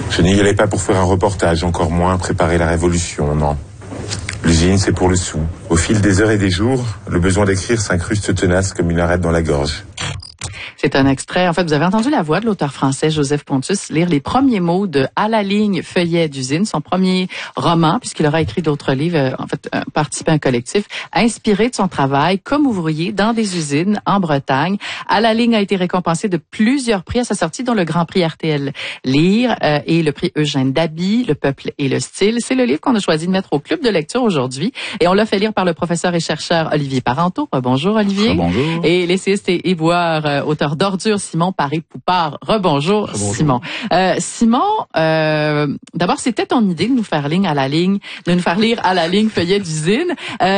Je n'y allais pas pour faire un reportage, encore moins préparer la révolution, non. L'usine, c'est pour le sou. Au fil des heures et des jours, le besoin d'écrire s'incruste tenace comme une arête dans la gorge. C'est un extrait. En fait, vous avez entendu la voix de l'auteur français Joseph Pontus lire les premiers mots de À la ligne, feuillet d'usine, son premier roman, puisqu'il aura écrit d'autres livres, participé à un collectif, inspiré de son travail comme ouvrier dans des usines en Bretagne. À la ligne a été récompensé de plusieurs prix à sa sortie, dont le Grand Prix RTL Lire et le prix Eugène Daby, Le Peuple et le Style. C'est le livre qu'on a choisi de mettre au club de lecture aujourd'hui. Et on l'a fait lire par le professeur et chercheur Olivier Parenteau. Bonjour Olivier. Bonjour. Et l'essayiste et éboueur, auteur d'Ordures, Simon Paré-Poupard. Rebonjour, Simon. Simon, d'abord, c'était ton idée de nous faire lire à la ligne, feuillet d'usine.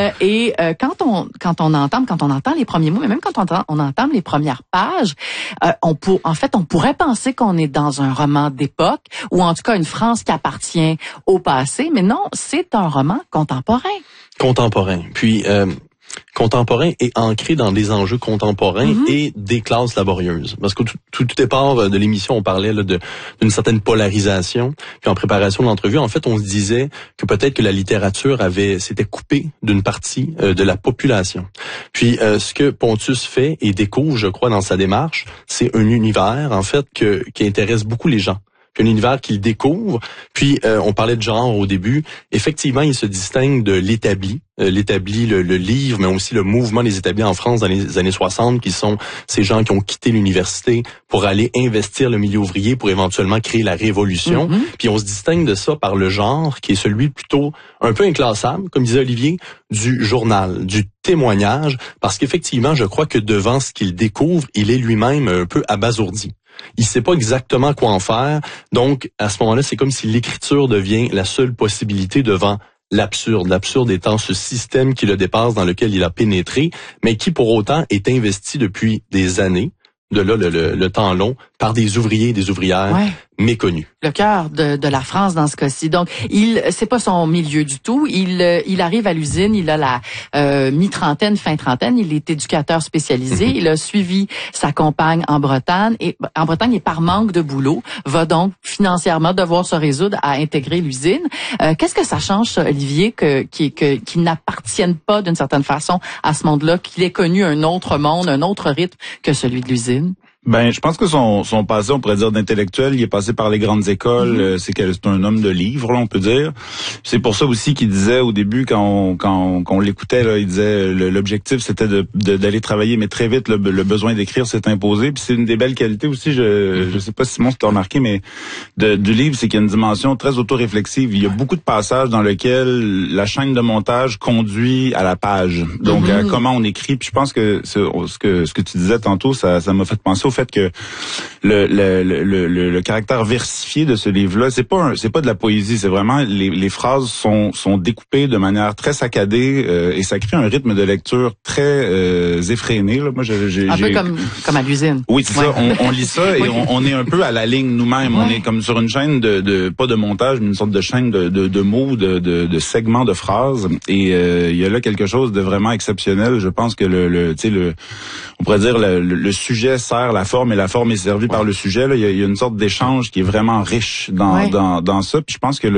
Quand on entend les premiers mots, mais même quand on entend les premières pages, on pourrait penser qu'on est dans un roman d'époque, ou en tout cas une France qui appartient au passé, mais non, c'est un roman contemporain. Contemporain. Puis, contemporain et ancré dans des enjeux contemporains et des classes laborieuses. Parce que tout départ de l'émission, on parlait là, d'une certaine polarisation. Puis en préparation de l'entrevue, en fait, on se disait que peut-être que la littérature s'était coupée d'une partie de la population. Puis ce que Pontus fait et découvre, je crois, dans sa démarche, c'est un univers, en fait, qui intéresse beaucoup les gens. Un univers qu'il découvre. Puis, on parlait de genre au début. Effectivement, il se distingue de l'établi. Le livre, mais aussi le mouvement des établis en France dans les années 60, qui sont ces gens qui ont quitté l'université pour aller investir le milieu ouvrier pour éventuellement créer la révolution. Puis, on se distingue de ça par le genre, qui est celui plutôt un peu inclassable, comme disait Olivier, du journal, du témoignage, parce qu'effectivement, je crois que devant ce qu'il découvre, il est lui-même un peu abasourdi. Il sait pas exactement quoi en faire. Donc, à ce moment-là, c'est comme si l'écriture devient la seule possibilité devant l'absurde. L'absurde étant ce système qui le dépasse, dans lequel il a pénétré, mais qui, pour autant, est investi depuis des années, de là le temps long, par des ouvriers et des ouvrières méconnus. Le cœur de la France dans ce cas-ci. Donc, c'est pas son milieu du tout. Il arrive à l'usine, il a la mi-trentaine, fin trentaine. Il est éducateur spécialisé. Il a suivi sa compagne en Bretagne et par manque de boulot, va donc financièrement devoir se résoudre à intégrer l'usine. Qu'est-ce que ça change, ça, Olivier, qu'il n'appartienne pas d'une certaine façon à ce monde-là, qu'il ait connu un autre monde, un autre rythme que celui de l'usine? Ben, je pense que son passé, on pourrait dire d'intellectuel, il est passé par les grandes écoles. C'est un homme de livres, là, on peut dire. C'est pour ça aussi qu'il disait au début, quand on l'écoutait, là, il disait l'objectif c'était d'aller travailler, mais très vite le besoin d'écrire s'est imposé. Puis c'est une des belles qualités aussi. Je sais pas Simon si tu as remarqué, mais du livre, c'est qu'il y a une dimension très autoréflexive. Il y a beaucoup de passages dans lesquels la chaîne de montage conduit à la page. Donc à comment on écrit. Puis je pense que ce que tu disais tantôt, ça m'a fait penser au fait que le caractère versifié de ce livre-là, c'est pas de la poésie, c'est vraiment les phrases sont découpées de manière très saccadée et ça crée un rythme de lecture très effréné. Là. Moi, un peu comme à l'usine. Oui, c'est ça. On lit ça et on est un peu à la ligne nous-mêmes. On est comme sur une chaîne de pas de montage, mais une sorte de chaîne de mots, de segments de phrases. Et il y a là quelque chose de vraiment exceptionnel. Je pense que on pourrait dire le sujet sert la forme et la forme est servie par le sujet. Là, il y a une sorte d'échange qui est vraiment riche dans ça. Puis je pense que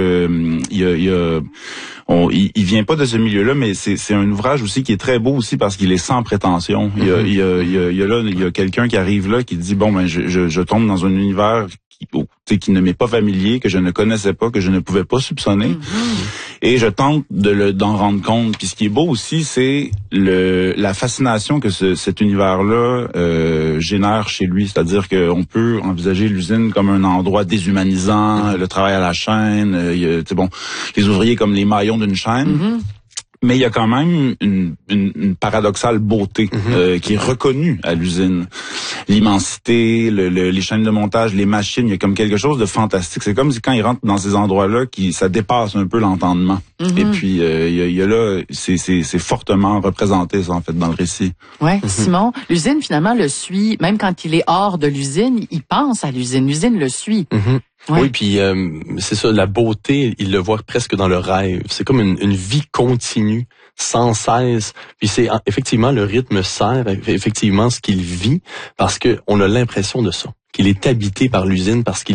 il vient pas de ce milieu-là, mais c'est un ouvrage aussi qui est très beau aussi parce qu'il est sans prétention. Il y a quelqu'un qui arrive là qui dit bon ben je tombe dans un univers qui ne m'est pas familier, que je ne connaissais pas, que je ne pouvais pas soupçonner. Et je tente d'en rendre compte. Puis ce qui est beau aussi, c'est la fascination que cet univers-là génère chez lui. C'est-à-dire qu'on peut envisager l'usine comme un endroit déshumanisant, le travail à la chaîne, les ouvriers comme les maillons d'une chaîne. Mais il y a quand même une paradoxale beauté qui est reconnue à l'usine. L'immensité, les chaînes de montage, les machines, il y a comme quelque chose de fantastique. C'est comme si quand ils rentrent dans ces endroits-là, ça dépasse un peu l'entendement. Et puis il y a là, c'est fortement représenté ça en fait dans le récit. Ouais, Simon, l'usine finalement le suit, même quand il est hors de l'usine, il pense à l'usine. L'usine le suit. Ouais. Oui, puis c'est ça, la beauté, il le voit presque dans le rêve. C'est comme une vie continue, sans cesse. Puis c'est effectivement le rythme sert effectivement ce qu'il vit, parce que on a l'impression de ça, qu'il est habité par l'usine, parce qu'il